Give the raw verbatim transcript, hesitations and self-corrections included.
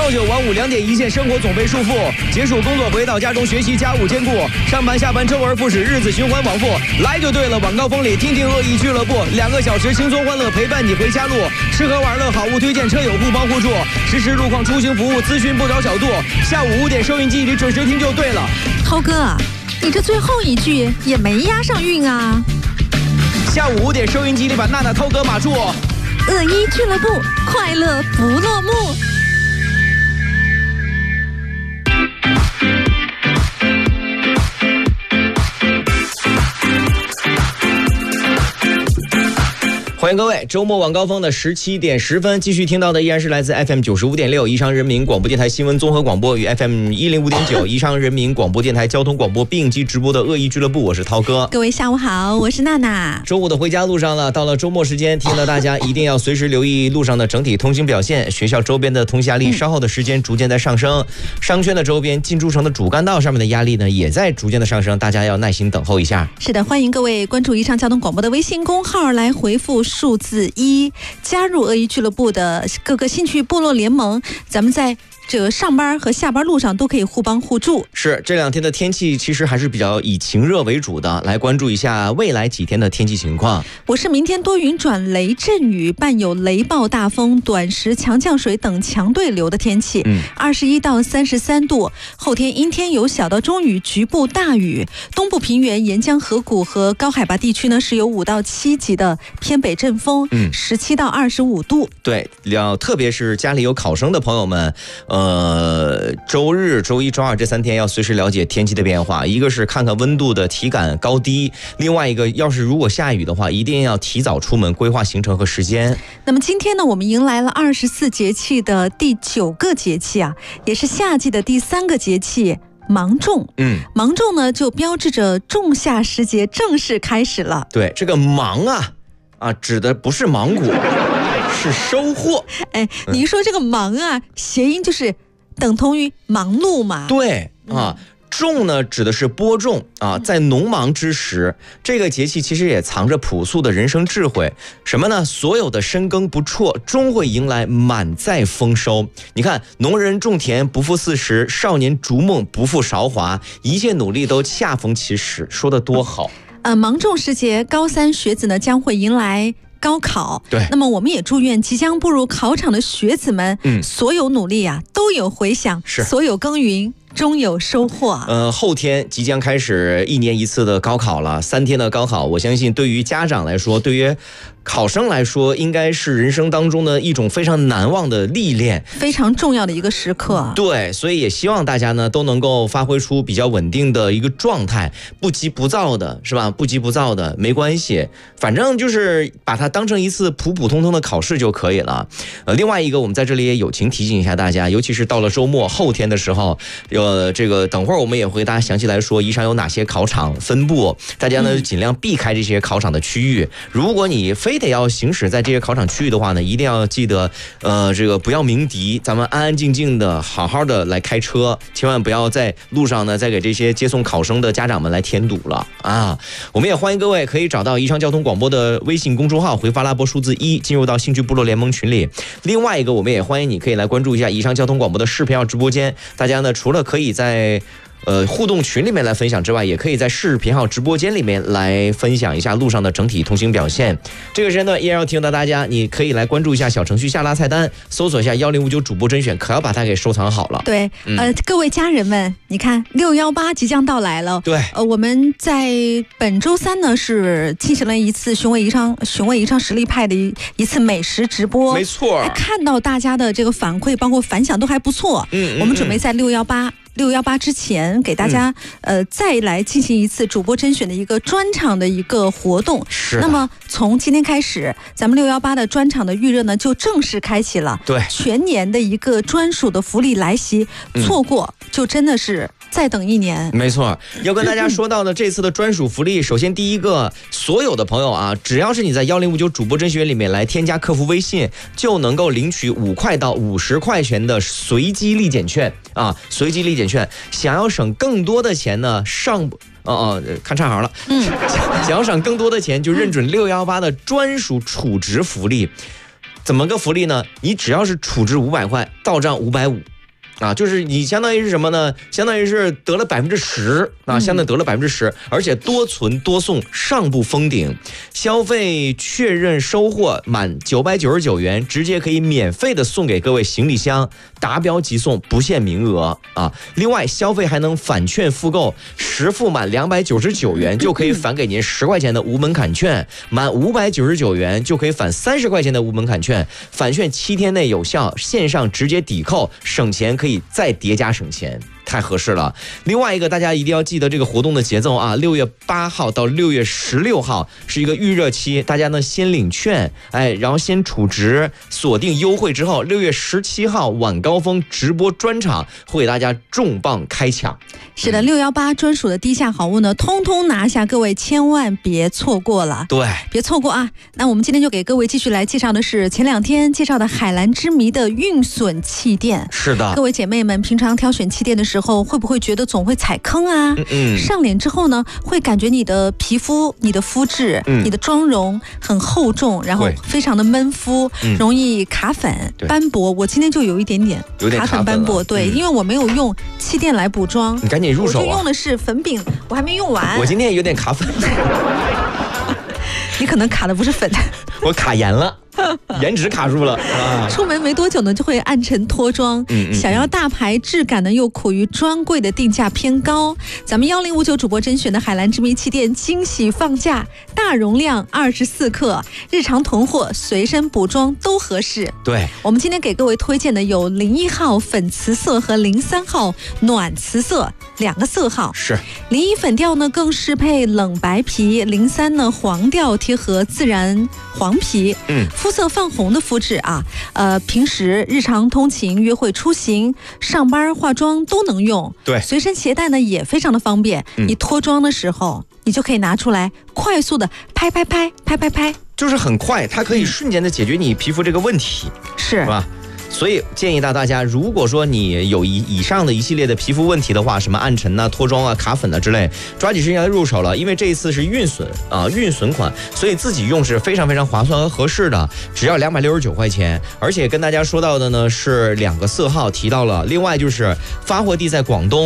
朝九晚五两点一线，生活总被束缚。结束工作回到家中，学习家务兼顾，上班下班周而复始，日子循环往复。来就对了，晚高峰里听听恶意俱乐部，两个小时轻松欢乐陪伴你回家路。吃喝玩乐好物推荐，车友互帮互助，实时路况出行服务咨询不找小度。下午五点收音机里准时听就对了。 涛哥，你这最后一句也没押上韵啊。 下午五点收音机里把娜娜、涛哥、马住。 恶意俱乐部，快乐不落幕。 欢迎各位，周末晚高峰的十七点十分，继续听到的依然是来自 F M 九十五点六宜昌人民广播电台新闻综合广播与 F M 一零五点九宜昌人民广播电台交通广播并机直播的恶意俱乐部，我是涛哥。 各位下午好，我是娜娜。 周五的回家路上了，到了周末时间，提醒到大家一定要随时留意路上的整体通行表现。学校周边的通行压力稍后的时间逐渐在上升，商圈的周边进出城的主干道上面的压力呢也在逐渐的上升，大家要耐心等候一下。 是的，欢迎各位关注宜昌交通广播的微信公号来回复数字一，加入恶意俱乐部的各个兴趣部落联盟，咱们在这个上班和下班路上都可以互帮互助。 是，这两天的天气其实还是比较以晴热为主的，来关注一下未来几天的天气情况。 我是明天多云转雷阵雨，伴有雷暴大风、短时强降水等强对流的天气。嗯，二十一到三十三度。后天阴天有小到中雨，局部大雨。东部平原、沿江河谷和高海拔地区呢是有五到七级的偏北阵风，嗯，十七到二十五度。 对，要特别是家里有考生的朋友们。呃，周日、周一、周二这三天要随时了解天气的变化，一个是看看温度的体感高低，另外一个要是如果下雨的话，一定要提早出门规划行程和时间。 那么今天呢，我们迎来了二十四节气的第九个节气啊，也是夏季的第三个节气。芒种，嗯，芒种呢就标志着仲夏时节正式开始了。 对，这个芒啊，啊，指的不是芒果。是收获。 哎，你说这个忙啊，谐音就是等同于忙碌嘛？ 对啊，种呢指的是播种啊，在农忙之时，这个节气其实也藏着朴素的人生智慧。什么呢？所有的深耕不辍，终会迎来满载丰收。你看，农人种田不负四十，少年逐梦不负韶华，一切努力都恰逢其时，说得多好。 呃，芒种时节，高三学子呢将会迎来高考， 对， 那么我们也祝愿即将步入考场的学子们，嗯，所有努力啊都有回响， 是所有耕耘终有收获。 呃，后天即将开始一年一次的高考了，三天的高考，我相信对于家长来说，对于考生来说，应该是人生当中的一种非常难忘的历练， 非常重要的一个时刻。 对，所以也希望大家呢都能够发挥出比较稳定的一个状态，不急不躁的，是吧？不急不躁的没关系，反正就是把它当成一次普普通通的考试就可以了。呃，另外一个，我们在这里也友情提醒一下大家，尤其是到了周末后天的时候，呃，这个等会儿我们也会给大家详细来说，宜昌有哪些考场分布，大家呢尽量避开这些考场的区域。如果你非得要行驶在这些考场区域的话呢，一定要记得，呃，这个不要鸣笛，咱们安安静静的、好好的来开车，千万不要在路上呢再给这些接送考生的家长们来添堵了啊！我们也欢迎各位可以找到宜昌交通广播的微信公众号，回发拉波数字一，进入到兴趣部落联盟群里。另外一个，我们也欢迎你可以来关注一下宜昌交通广播的视频号直播间，大家呢除了可以在呃，互动群里面来分享之外，也可以在视频号直播间里面来分享一下路上的整体通行表现。这个时间呢，依然要提醒到大家，你可以来关注一下小程序下拉菜单，搜索一下一零五九主播甄选，可要把它给收藏好了。 对，嗯、呃，各位家人们，你看六一八即将到来了。 对， 呃，我们在本周三呢是进行了一次询问宜昌、询问宜昌实力派的一一次美食直播。 没错， 看到大家的这个反馈，包括反响都还不错。嗯，嗯嗯我们准备在六一八。六一八之前给大家、嗯、呃再来进行一次主播甄选的一个专场的一个活动。 是。 那么从今天开始，咱们六一八的专场的预热呢就正式开启了。 对。 全年的一个专属的福利来袭，错过就真的是再等一年。 没错，要跟大家说到的这次的专属福利，首先第一个，所有的朋友啊，只要是你在一零五九主播甄选里面来添加客服微信，就能够领取五块到五十块钱的随机立减券啊，随机立减券。想要省更多的钱呢，上哦哦，看差行了。嗯，想要省更多的钱，就认准六一八的专属储值福利。怎么个福利呢？你只要是储值五百块，到账五百五啊，就是你相当于是什么呢？相当于是得了百分之十啊，相当于得了百分之十，而且多存多送，上不封顶。消费确认收货满九百九十九元，直接可以免费的送给各位行李箱，达标即送，不限名额啊。另外，消费还能返券复购，实付满两百九十九元就可以返给您十块钱的无门槛券，满五百九十九元就可以返三十块钱的无门槛券，返券七天内有效，线上直接抵扣，省钱可以再叠加省钱。太合适了。另外一个，大家一定要记得这个活动的节奏啊，六月八号到六月十六号是一个预热期，大家呢先领券，哎，然后先储值，锁定优惠之后，六月十七号晚高峰直播专场会给大家重磅开抢。 是的，六幺八专属的低价好物呢，通通拿下，各位千万别错过了。 对， 别错过啊！那我们今天就给各位继续来介绍的是前两天介绍的海蓝之谜的运损气垫。 是的， 各位姐妹们，平常挑选气垫的时候，会不会觉得总会踩坑啊？嗯嗯。上脸之后呢，会感觉你的皮肤、你的肤质、嗯、你的妆容很厚重，然后非常的闷肤，容易卡粉、斑驳。我今天就有一点点有点卡粉斑驳，对、嗯，因为我没有用气垫来补妆。 你赶紧入手啊！ 我就用的是粉饼，我还没用完。 我今天也有点卡粉。 你可能卡的不是粉， 我卡颜了。颜值卡住了、啊、 出门没多久呢就会暗沉脱妆、嗯嗯、想要大牌质感呢又苦于专柜的定价偏高，咱们一零五九主播甄选的海蓝之谜气垫惊喜放价，大容量二十四克，日常囤货随身补妆都合适。 对， 我们今天给各位推荐的有零一号粉瓷色和零三号暖瓷色两个色号， 是零一粉调呢更适配冷白皮，零三呢黄调贴合自然黄皮，嗯，肤色泛红的肤质啊，呃，平时日常通勤、约会出行、上班化妆都能用。 对， 随身携带呢也非常的方便。嗯、你脱妆的时候，你就可以拿出来，快速的拍拍拍拍拍拍， 就是很快，它可以瞬间的解决你皮肤这个问题， 是， 是吧？所以建议到大家，如果说你有以以上的一系列的皮肤问题的话，什么暗沉啊、脱妆啊、卡粉啊之类，抓紧时间来入手了，因为这一次是运损啊，运损款，所以自己用是非常非常划算和合适的，只要两百六十九块钱。而且跟大家说到的呢是两个色号提到了，另外就是发货地在广东。